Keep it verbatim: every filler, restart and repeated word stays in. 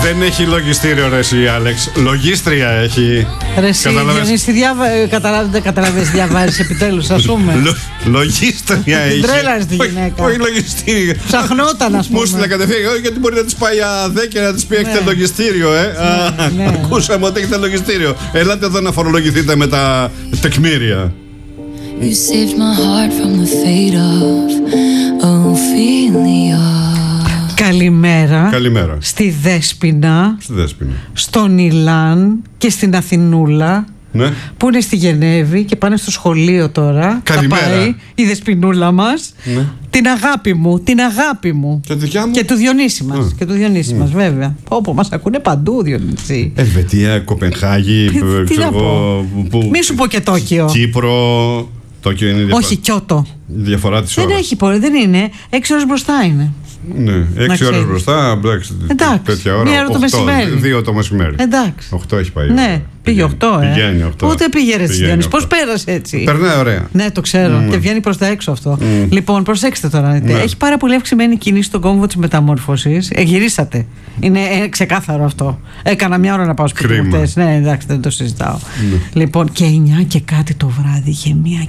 Δεν έχει λογιστήριο ρε εσύ Άλεξ. Λογίστρια έχει. Ρε εσύ Διονύση, δεν καταλαβαίνεις, διαβάζεις επιτέλους, ας πούμε. Λογίστρια έχει. Τρέλας τη γυναίκα. Όχι λογιστήριο. Ψαχνόταν, ας πούμε. Μου στείλε κατευθείαν, γιατί μπορεί να της πάει αδέ και να της πει έχετε λογιστήριο, ε. Ακούσαμε ότι έχετε λογιστήριο. Ελάτε εδώ να φορολογηθείτε με τα τεκμήρια. You saved my heart from the fate of Ophelia. Καλημέρα. Καλημέρα. Στη Δέσποινα. Στη Δέσποινα. Στον Ηλάν και στην Αθηνούλα. Ναι. Που είναι στη Γενέβη και πάνε στο σχολείο τώρα. Καλημέρα. Θα πάει η Δεσποινούλα μας. Ναι. Την αγάπη μου, την αγάπη μου. Και, δικιά μου. Και του Διονύση μας. Mm. Και του Διονύση mm. μας, βέβαια. Όπου μας ακούνε παντού, Διονύση. Ελβετία, Κοπενχάγη, τι να πω. Που... Μη σου πω και Τόκιο. Κύπρο. Τόκιο είναι διαφορά. Όχι, Κιώτο. Διαφορά της ώρας. Δεν έχει πολύ, δεν είναι. Έξι ώρες μπροστά είναι. Ναι, έξι ώρες μπροστά, εντάξει. Εντάξει. Ώρα, μία ώρα το μεσημέρι. Δύο το μεσημέρι. Εντάξει. Οκτώ έχει πάει. Ναι, πήγε οκτώ, ε. Πηγαίνει οκτώ. Ούτε πήγε έτσι, Διονύση. Πώς πέρασε έτσι. Περνάει ωραία. Ναι, το ξέρω. Mm. Και βγαίνει προς τα έξω αυτό. Mm. Λοιπόν, προσέξτε τώρα. Ναι. Έχει πάρα πολύ αυξημένη κίνηση στον κόμβο της μεταμόρφωσης. Ε, γυρίσατε. Είναι ε, ξεκάθαρο αυτό. Έκανα μια ώρα να πάω σπίτι μου χτες. Ναι, εντάξει, δεν το συζητάω. Mm. Λοιπόν, και εννιά και κάτι το βράδυ είχε μια